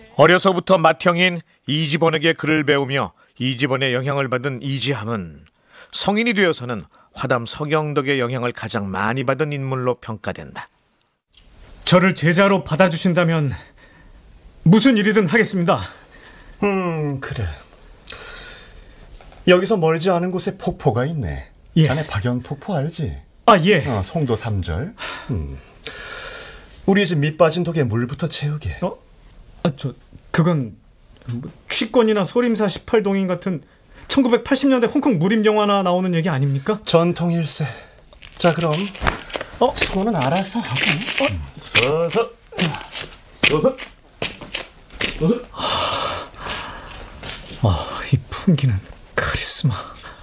어려서부터 맏형인 이지번에게 글을 배우며 이지번의 영향을 받은 이지함은 성인이 되어서는 화담 서경덕의 영향을 가장 많이 받은 인물로 평가된다. 저를 제자로 받아주신다면 무슨 일이든 하겠습니다. 그래. 여기서 멀지 않은 곳에 폭포가 있네. 예. 자네 박연폭포 알지? 아, 예. 송도 3절. 우리 집 밑 빠진 독에 물부터 채우게. 그건 취권이나 소림사 18동인 같은 1980년대 홍콩 무림 영화나 나오는 얘기 아닙니까? 전통일세. 자, 그럼 수고는 알아서 하고. 서서. 이 풍기는 카리스마.